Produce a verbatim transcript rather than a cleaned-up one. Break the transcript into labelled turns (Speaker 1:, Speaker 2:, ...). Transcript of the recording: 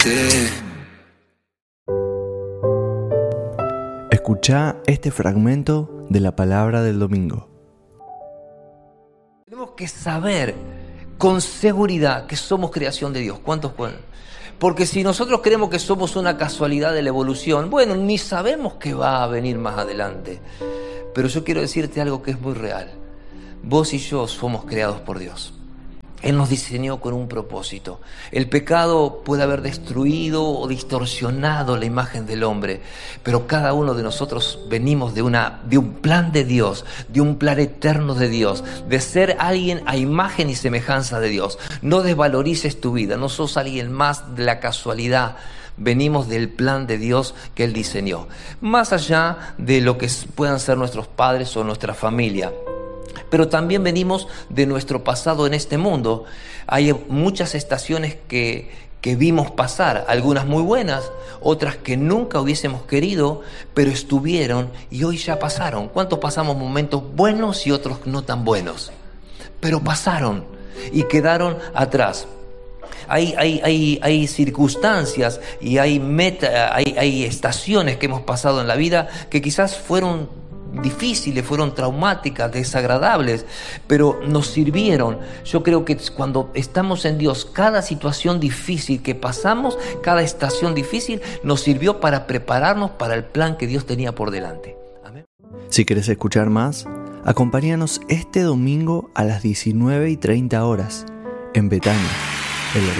Speaker 1: Escuchá este fragmento de la palabra del domingo.
Speaker 2: Tenemos que saber con seguridad que somos creación de Dios. ¿Cuántos pueden? Porque si nosotros creemos que somos una casualidad de la evolución, bueno, ni sabemos qué va a venir más adelante. Pero yo quiero decirte algo que es muy real. Vos y yo somos creados por Dios. Él nos diseñó con un propósito. El pecado puede haber destruido o distorsionado la imagen del hombre, pero cada uno de nosotros venimos de, una, de un plan de Dios, de un plan eterno de Dios, de ser alguien a imagen y semejanza de Dios. No desvalorices tu vida, no sos alguien más de la casualidad. Venimos del plan de Dios que Él diseñó, más allá de lo que puedan ser nuestros padres o nuestra familia. Pero también venimos de nuestro pasado en este mundo. Hay muchas estaciones que, que vimos pasar, algunas muy buenas, otras que nunca hubiésemos querido, pero estuvieron y hoy ya pasaron. ¿Cuántos pasamos momentos buenos y otros no tan buenos? Pero pasaron y quedaron atrás. Hay, hay, hay, hay circunstancias y hay, meta, hay, hay estaciones que hemos pasado en la vida que quizás fueron difíciles, fueron traumáticas, desagradables, pero nos sirvieron. Yo creo que cuando estamos en Dios, cada situación difícil que pasamos, cada estación difícil, nos sirvió para prepararnos para el plan que Dios tenía por delante. Amén.
Speaker 1: Si querés escuchar más, acompáñanos este domingo a las diecinueve y treinta horas en Betania, el